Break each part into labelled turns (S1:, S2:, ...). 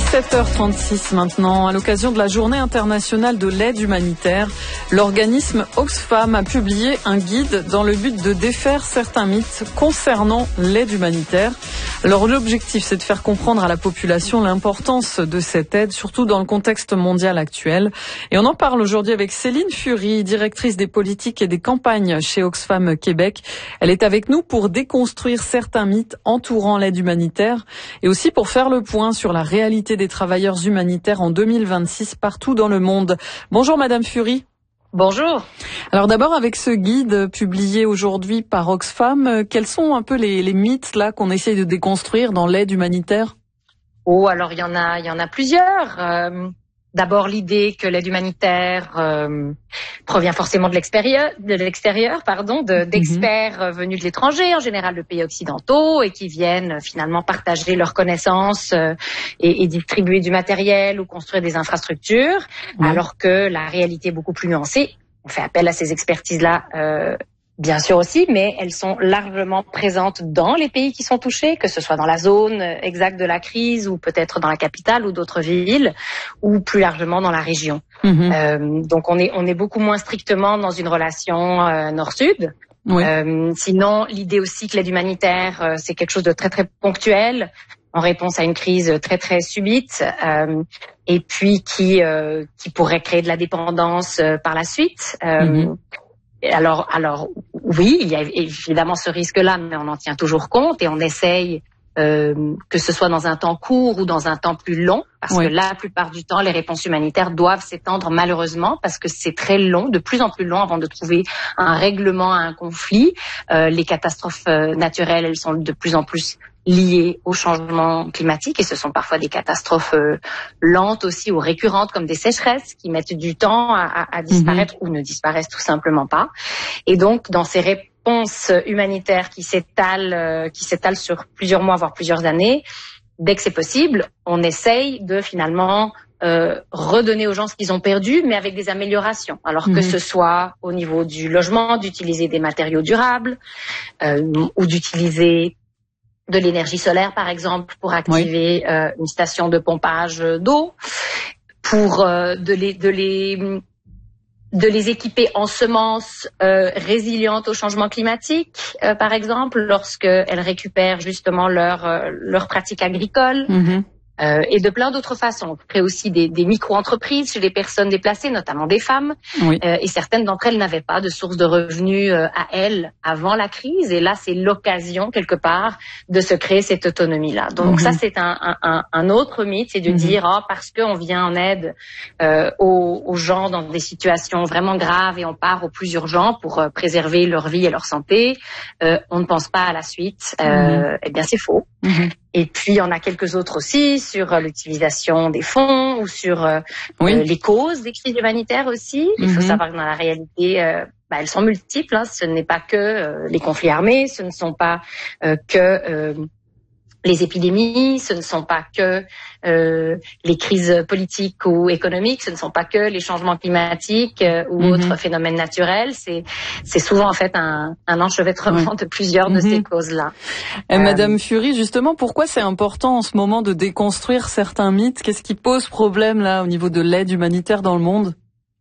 S1: 7h36 maintenant. À l'occasion de la Journée internationale de l'aide humanitaire, l'organisme Oxfam a publié un guide dans le but de défaire certains mythes concernant l'aide humanitaire. Alors l'objectif, c'est de faire comprendre à la population l'importance de cette aide, surtout dans le contexte mondial actuel. Et on en parle aujourd'hui avec Céline Fury, directrice des politiques et des campagnes chez Oxfam Québec. Elle est avec nous pour déconstruire certains mythes entourant l'aide humanitaire et aussi pour faire le point sur la réalité des travailleurs humanitaires en 2026 partout dans le monde. Bonjour Madame Fury.
S2: Bonjour.
S1: Alors d'abord, avec ce guide publié aujourd'hui par Oxfam, quels sont un peu les mythes là qu'on essaye de déconstruire dans l'aide humanitaire?
S2: Alors il y en a plusieurs. D'abord l'idée que l'aide humanitaire provient forcément de l'extérieur, d'experts venus de l'étranger, en général de pays occidentaux, et qui viennent finalement partager leurs connaissances et distribuer du matériel ou construire des infrastructures, alors que la réalité est beaucoup plus nuancée. On fait appel à ces expertises-là, bien sûr aussi, mais elles sont largement présentes dans les pays qui sont touchés, que ce soit dans la zone exacte de la crise ou peut-être dans la capitale ou d'autres villes, ou plus largement dans la région. Donc on est beaucoup moins strictement dans une relation nord-sud. Oui. Sinon, l'idée aussi que l'aide humanitaire, c'est quelque chose de très très ponctuel, en réponse à une crise très très subite, et puis qui pourrait créer de la dépendance par la suite. Alors oui, il y a évidemment ce risque-là, mais on en tient toujours compte et on essaye que ce soit dans un temps court ou dans un temps plus long, parce que la plupart du temps, les réponses humanitaires doivent s'étendre malheureusement, parce que c'est très long, de plus en plus long avant de trouver un règlement à un conflit. Les catastrophes naturelles, elles sont de plus en plus liées au changement climatique et ce sont parfois des catastrophes lentes aussi ou récurrentes comme des sécheresses qui mettent du temps à disparaître ou ne disparaissent tout simplement pas. Et donc, dans ces réponses humanitaires qui s'étalent sur plusieurs mois, voire plusieurs années, dès que c'est possible, on essaye de finalement redonner aux gens ce qu'ils ont perdu, mais avec des améliorations. Alors que ce soit au niveau du logement, d'utiliser des matériaux durables ou d'utiliser de l'énergie solaire, par exemple, pour activer une station de pompage d'eau, pour de les équiper en semences résilientes au changement climatique, par exemple, lorsqu'elles récupèrent justement leur pratique agricole. Et de plein d'autres façons. On crée aussi des micro-entreprises chez les personnes déplacées, notamment des femmes. Et certaines d'entre elles n'avaient pas de source de revenus à elles avant la crise. Et là, c'est l'occasion, quelque part, de se créer cette autonomie-là. Donc ça, c'est un autre mythe, c'est de dire parce qu'on vient en aide aux gens dans des situations vraiment graves et on part au plus urgent pour préserver leur vie et leur santé, on ne pense pas à la suite. Eh bien, c'est faux. Et puis, il y en a quelques autres aussi sur l'utilisation des fonds ou sur les causes des crises humanitaires aussi. Il faut savoir que dans la réalité, elles sont multiples. Ce n'est pas que les conflits armés, ce ne sont pas que les épidémies, ce ne sont pas que les crises politiques ou économiques, ce ne sont pas que les changements climatiques ou autres phénomènes naturels. C'est souvent en fait un enchevêtrement de plusieurs de ces causes-là.
S1: Madame Fury, justement, pourquoi c'est important en ce moment de déconstruire certains mythes? Qu'est-ce qui pose problème là au niveau de l'aide humanitaire dans le monde?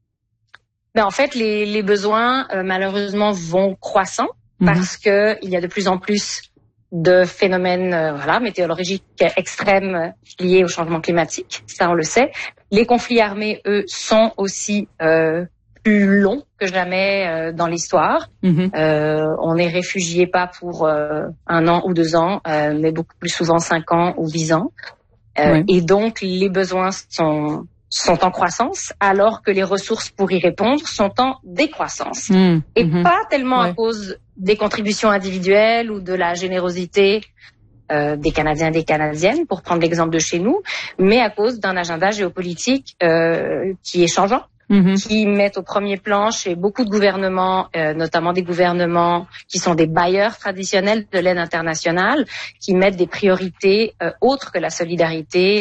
S2: En fait, les besoins malheureusement vont croissant parce que il y a de plus en plus de phénomènes météorologiques extrêmes liés au changement climatique, ça on le sait. Les conflits armés, eux, sont aussi plus longs que jamais dans l'histoire. On n'est réfugié pas pour 1 an ou 2 ans, mais beaucoup plus souvent 5 ans ou 10 ans. Et donc les besoins sont en croissance, alors que les ressources pour y répondre sont en décroissance. Et pas tellement à cause des contributions individuelles ou de la générosité des Canadiens et des Canadiennes, pour prendre l'exemple de chez nous, mais à cause d'un agenda géopolitique qui est changeant, qui met au premier plan chez beaucoup de gouvernements, notamment des gouvernements qui sont des bailleurs traditionnels de l'aide internationale, qui mettent des priorités autres que la solidarité